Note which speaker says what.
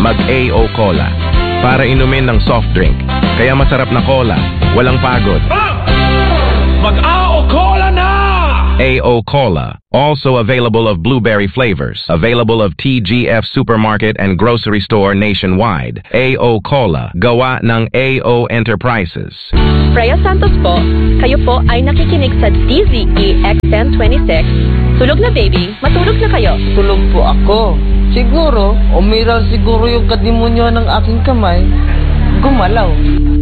Speaker 1: mag-AO Cola. Para inumin ng soft drink. Kaya masarap na cola, walang pagod.
Speaker 2: Mag-AO Cola na!
Speaker 1: AO Cola, also available of blueberry flavors, available of TGF Supermarket and Grocery Store nationwide. AO Cola, gawa ng AO Enterprises.
Speaker 3: Freya Santos po, kayo po ay nakikinig sa DZE XM26. Tulog na baby, matulog na kayo.
Speaker 4: Tulog po ako. Siguro, umiral siguro yung kadimonyo ng aking kamay. Gumalaw.